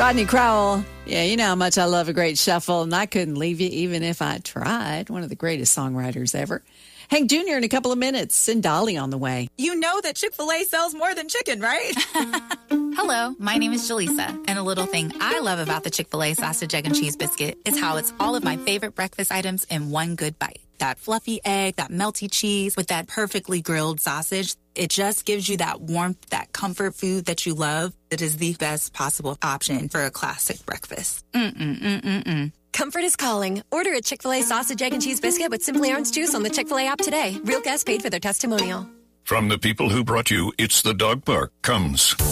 Rodney Crowell. Yeah, you know how much I love a great shuffle, and I couldn't leave you even if I tried. One of the greatest songwriters ever. Hank Jr. in a couple of minutes, and Dolly on the way. You know that Chick-fil-A sells more than chicken, right? Hello, my name is Jaleesa, and a little thing I love about the Chick-fil-A sausage, egg, and cheese biscuit is how it's all of my favorite breakfast items in one good bite. That fluffy egg, that melty cheese with that perfectly grilled sausage. It just gives you that warmth, that comfort food that you love. It is the best possible option for a classic breakfast. Comfort is calling. Order a Chick-fil-A sausage, egg, and cheese biscuit with Simply Orange Juice on the Chick-fil-A app today. Real guests paid for their testimonial. From the people who brought you It's the Dog Park comes